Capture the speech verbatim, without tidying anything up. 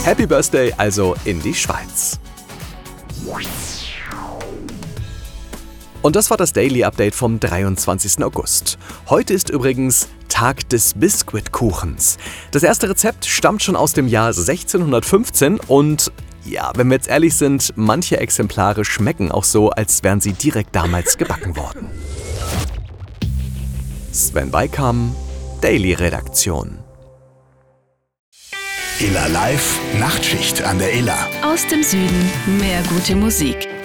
Happy Birthday also in die Schweiz. Und das war das Daily Update vom dreiundzwanzigsten August. Heute ist übrigens Tag des Biskuitkuchens. Das erste Rezept stammt schon aus dem Jahr sechzehnhundertfünfzehn und ja, wenn wir jetzt ehrlich sind, manche Exemplare schmecken auch so, als wären sie direkt damals gebacken worden. Sven Weikam, Daily Redaktion. Illa Live, Nachtschicht an der Illa. Aus dem Süden mehr gute Musik.